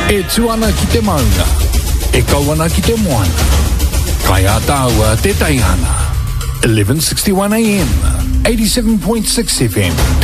E tuana ki te maunga, e kawana ki te moana. Kai a tāua te taihana. 1161 AM, 87.6 FM.